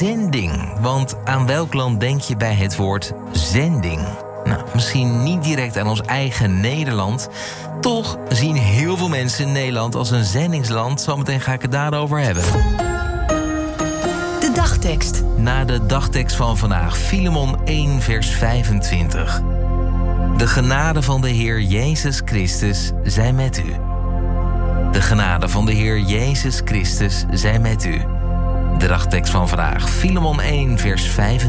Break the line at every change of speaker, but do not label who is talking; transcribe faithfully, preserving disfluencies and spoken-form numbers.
zending. Want aan welk land denk je bij het woord zending? Nou, misschien niet direct aan ons eigen Nederland. Toch zien heel veel mensen Nederland als een zendingsland. Zometeen ga ik het daarover hebben.
De dagtekst.
Na de dagtekst van vandaag, Filemon één vers vijfentwintig. De genade van de Heer Jezus Christus zij met u. De genade van de Heer Jezus Christus zij met u. De dagtekst van vandaag, Filemon één vers vijfentwintig.